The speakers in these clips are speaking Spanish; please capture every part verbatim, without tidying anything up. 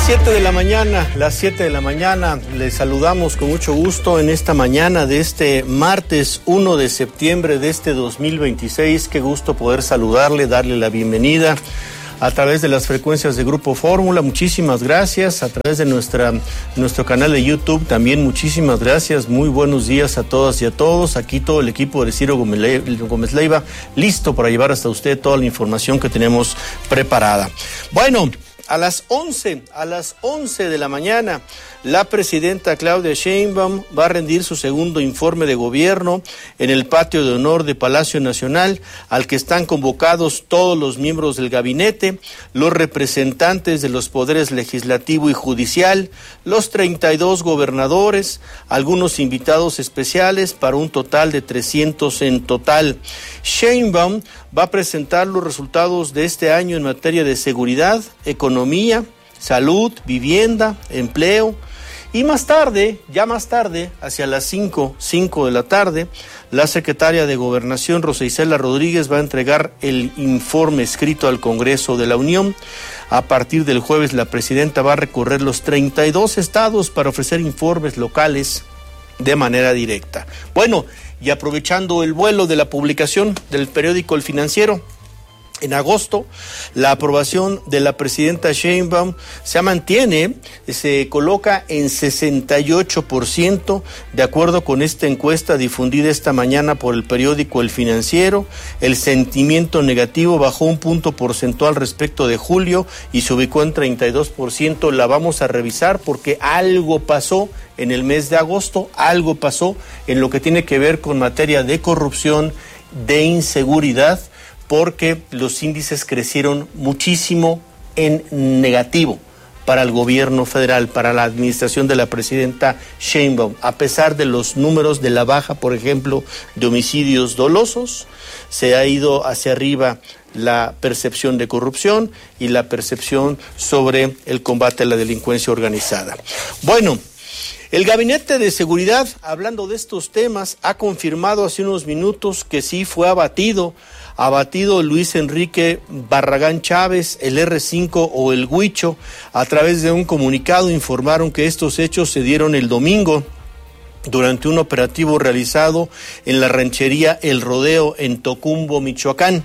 siete de la mañana, las siete de la mañana, les saludamos con mucho gusto en esta mañana de este martes uno de septiembre de este dos mil veintiséis. Qué gusto poder saludarle, darle la bienvenida a través de las frecuencias de Grupo Fórmula. Muchísimas gracias. A través de nuestra nuestro canal de YouTube también muchísimas gracias. Muy buenos días a todas y a todos. Aquí todo el equipo de Ciro Gómez Leiva listo para llevar hasta usted toda la información que tenemos preparada. Bueno, a las once, a las once de la mañana, la presidenta Claudia Sheinbaum va a rendir su segundo informe de gobierno en el patio de honor de Palacio Nacional, al que están convocados todos los miembros del gabinete, los representantes de los poderes legislativo y judicial, los treinta y dos gobernadores, algunos invitados especiales para un total de trescientos en total. Sheinbaum va a presentar los resultados de este año en materia de seguridad, economía, salud, vivienda, empleo. Y más tarde, ya más tarde, hacia las cinco, cinco de la tarde, la secretaria de Gobernación, Rosa Isela Rodríguez, va a entregar el informe escrito al Congreso de la Unión. A partir del jueves, la presidenta va a recorrer los treinta y dos estados para ofrecer informes locales de manera directa. Bueno, y aprovechando el vuelo de la publicación del periódico El Financiero, en agosto, la aprobación de la presidenta Sheinbaum se mantiene, se coloca en sesenta y ocho por ciento, de acuerdo con esta encuesta difundida esta mañana por el periódico El Financiero. El sentimiento negativo bajó un punto porcentual respecto de julio y se ubicó en treinta y dos por ciento. La vamos a revisar porque algo pasó en el mes de agosto, algo pasó en lo que tiene que ver con materia de corrupción, de inseguridad, porque los índices crecieron muchísimo en negativo para el gobierno federal, para la administración de la presidenta Sheinbaum. A pesar de los números de la baja, por ejemplo, de homicidios dolosos, se ha ido hacia arriba la percepción de corrupción y la percepción sobre el combate a la delincuencia organizada. Bueno, el Gabinete de Seguridad, hablando de estos temas, ha confirmado hace unos minutos que sí fue abatido abatido Luis Enrique Barragán Chávez, el erre cinco o el Huicho. A través de un comunicado informaron que estos hechos se dieron el domingo durante un operativo realizado en la ranchería El Rodeo en Tocumbo, Michoacán.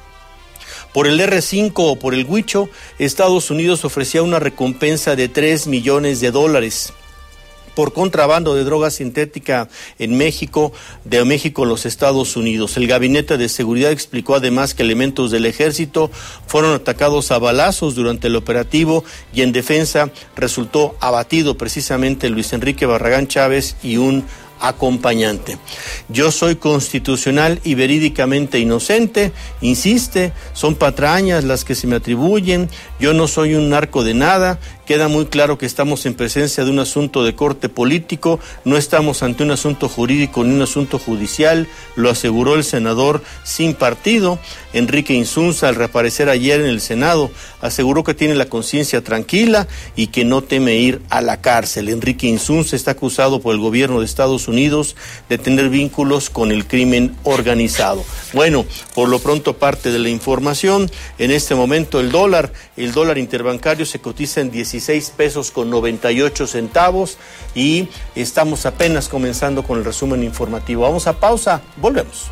Por el erre cinco o por el Huicho, Estados Unidos ofrecía una recompensa de tres millones de dólares. Por contrabando de droga sintética en México, de México a los Estados Unidos. El Gabinete de Seguridad explicó además que elementos del ejército fueron atacados a balazos durante el operativo y en defensa resultó abatido precisamente Luis Enrique Barragán Chávez y un acompañante. Yo soy constitucional y verídicamente inocente, insiste, son patrañas las que se me atribuyen, yo no soy un narco de nada. Queda muy claro que estamos en presencia de un asunto de corte político, no estamos ante un asunto jurídico ni un asunto judicial, lo aseguró el senador sin partido. Enrique Insunza, al reaparecer ayer en el Senado, aseguró que tiene la conciencia tranquila y que no teme ir a la cárcel. Enrique Insunza está acusado por el gobierno de Estados Unidos de tener vínculos con el crimen organizado. Bueno, por lo pronto parte de la información. En este momento el dólar, el dólar interbancario se cotiza en dieciséis pesos con noventa y ocho centavos y estamos apenas comenzando con el resumen informativo. Vamos a pausa, volvemos.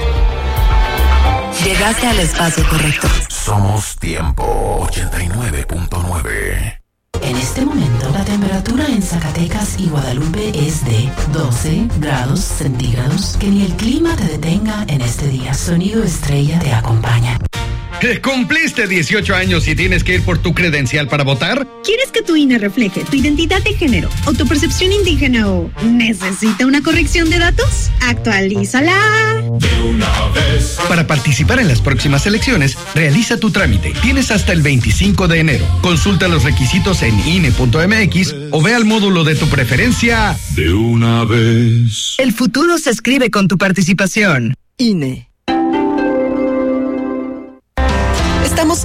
Llegaste al espacio correcto. Somos Tiempo ochenta y nueve punto nueve. En este momento, la temperatura en Zacatecas y Guadalupe es de doce grados centígrados. Que ni el clima te detenga en este día. Sonido Estrella te acompaña. ¿Cumpliste dieciocho años y tienes que ir por tu credencial para votar? ¿Quieres que tu I N E refleje tu identidad de género o tu percepción indígena o necesita una corrección de datos? ¡Actualízala! De una vez. Para participar en las próximas elecciones, realiza tu trámite. Tienes hasta el veinticinco de enero. Consulta los requisitos en I N E punto M X o ve al módulo de tu preferencia. De una vez. El futuro se escribe con tu participación. I N E. Estamos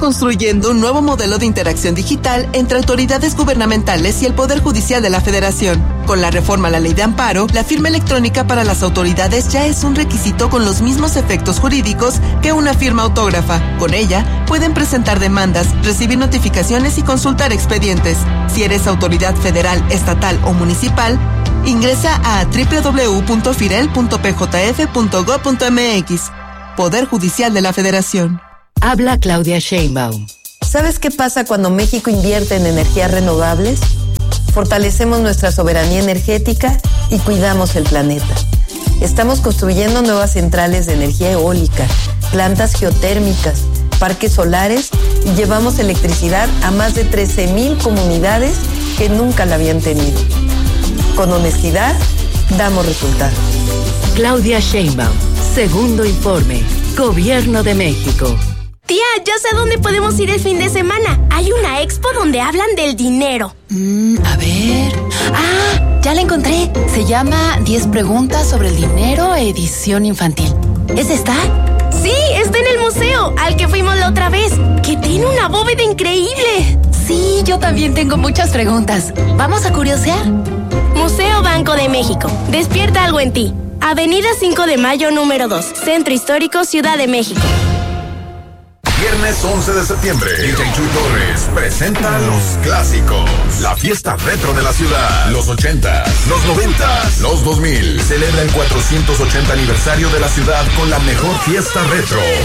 construyendo un nuevo modelo de interacción digital entre autoridades gubernamentales y el Poder Judicial de la Federación. Con la reforma a la Ley de Amparo, la firma electrónica para las autoridades ya es un requisito con los mismos efectos jurídicos que una firma autógrafa. Con ella, pueden presentar demandas, recibir notificaciones y consultar expedientes. Si eres autoridad federal, estatal o municipal, ingresa a doble u doble u doble u punto firel punto p j f punto gob punto m x. Poder Judicial de la Federación. Habla Claudia Sheinbaum. ¿Sabes qué pasa cuando México invierte en energías renovables? Fortalecemos nuestra soberanía energética y cuidamos el planeta. Estamos construyendo nuevas centrales de energía eólica, plantas geotérmicas, parques solares y llevamos electricidad a más de trece mil comunidades que nunca la habían tenido. Con honestidad, damos resultados. Claudia Sheinbaum, segundo informe, Gobierno de México. Tía, ya sé dónde podemos ir el fin de semana. Hay una expo donde hablan del dinero. Mm, a ver... Ah, ya la encontré. Se llama diez preguntas sobre el dinero, edición infantil. ¿Es esta? Sí, está en el museo, al que fuimos la otra vez, que tiene una bóveda increíble. Sí, yo también tengo muchas preguntas. ¿Vamos a curiosear? Museo Banco de México. Despierta algo en ti. Avenida cinco de Mayo, número dos. Centro Histórico, Ciudad de México. Viernes once de septiembre, D J Chuy Torres presenta los clásicos. La fiesta retro de la ciudad. Los ochentas, los noventas, los dos mil. Celebra el cuatrocientos ochenta aniversario de la ciudad con la mejor fiesta retro.